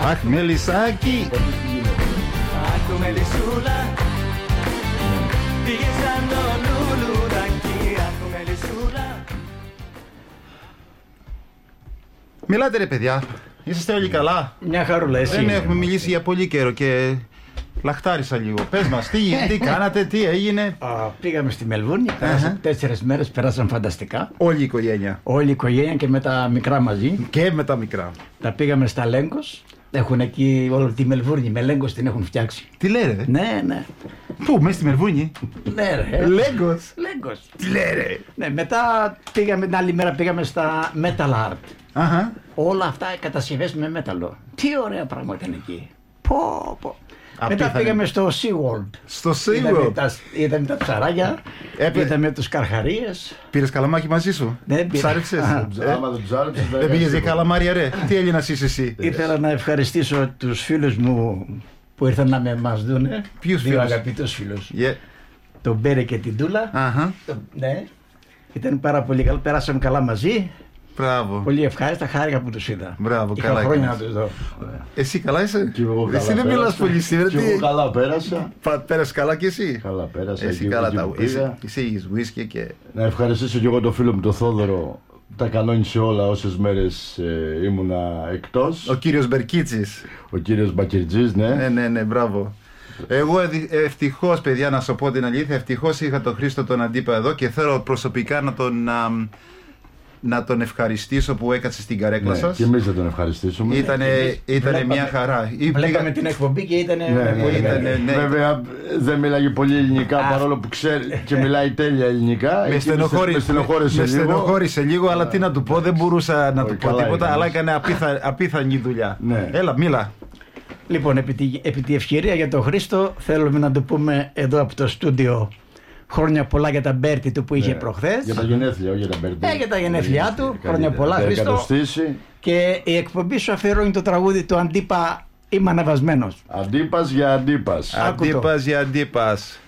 Αχ, μελισσάκι. Αχ, μελισσούλα, πήγες σαν το λουλουδάκι. Αχ, μελισσούλα. Μιλάτε ρε παιδιά, είσαστε όλοι καλά? Μια χαρούλα, εσύ. Δεν έχουμε μιλήσει για πολύ καιρό και λαχτάρισα λίγο. Πες μας, τι κάνατε, τι έγινε? Πήγαμε στη Μελβούρνη, πέρασαν 4 μέρες, πέρασαν φανταστικά. Όλη η οικογένεια. Όλη η οικογένεια και με τα μικρά μαζί. Και με τα μικρά. Τα πήγαμε στα Λέγκος. Έχουν εκεί όλη τη Μελβούρνη, με Λέγκος την έχουν φτιάξει. Τι λέει ρε? Ναι, ναι. Πού, μέσα στη Μελβούρνη? Ναι, ρε. Λέγκος. Λέγκος. Τι λέει ρε? Ναι, μετά πήγαμε την άλλη μέρα πήγαμε στα Metal Art. Αχα. Όλα αυτά κατασκευές με μέταλλο. Τι ωραία πράγματα είναι εκεί. Πω, πω. Απίθανη. Μετά πήγαμε στο SeaWorld. Στο SeaWorld. Είδαμε τα ψαράκια, είδαμε τους καρχαρίες. Πήρες καλαμάκι μαζί σου? Δεν πήρα. Ψάριξες? Άμα δεν ψάριξες, Δεν πήγες για καλαμάρια ρε? Τι Έλληνας είσαι εσύ? Ήθελα να ευχαριστήσω τους φίλους μου που ήρθαν να μας δούνε. Ποιους δύο φίλους? αγαπητούς φίλους. Yeah. Τον Μπέρε και την Τούλα. Αχα. Ναι. Ήταν πάρα πολύ καλό. Πέρασαμε καλά μαζί. Μπράβο. Πολύ ευχάριστα. Χάρηκα που τους είδα. Μπράβο, Είχα καλά χρόνια να έκανες. τους δω. Εσύ καλά είσαι? Και εγώ καλά Εσύ δεν μιλάς πέρασα. πολύ σήμερα. Και εγώ καλά πέρασα. Πέρασες καλά κι εσύ? Καλά πέρασα. Εσύ εκεί καλά που τα πήγα. Εσύ έχεις whisky και... Να ευχαριστήσω και εγώ τον φίλο μου τον Θόδωρο. Τα κανόνισε όλα όσες μέρες ήμουνα εκτός. Ο κύριος Μπερκίτσης. Ο κύριος Μπακερτζής, ναι. Ναι, μπράβο. Εγώ ευτυχώς, παιδιά, να σου πω την αλήθεια, ευτυχώς είχα τον Χρήστο τον Αντίπα εδώ και θέλω προσωπικά να τον ευχαριστήσω που έκατσε στην καρέκλα Ναι, σας. και εμείς θα τον ευχαριστήσουμε. Ήτανε μια χαρά. Βλέπαμε την εκπομπή και ήταν πολύ ήταν, καλή. ναι. Βέβαια δεν μιλάγε πολύ ελληνικά παρόλο που ξέρει και μιλάει τέλεια ελληνικά. Με στενοχώρησε λίγο, αλλά τι να του πω, δεν μπορούσα να του πω καλά τίποτα, έκανες. αλλά έκανε απίθανη δουλειά. Ναι. Έλα, μίλα. Λοιπόν, επί τη ευκαιρία για τον Χρήστο, θέλουμε να του πούμε εδώ από το στούντιο χρόνια πολλά για τα μπέρτι του που είχε προχθές. Για τα γενέθλια, όχι για τα μπέρτι. Για τα γενέθλιά του. Χρόνια πολλά, Χρήστο. Και η εκπομπή σου αφιερώνει το τραγούδι του Αντίπα. Είμαι αναβασμένος. Αντίπας για αντίπας. Αντίπας για αντίπας.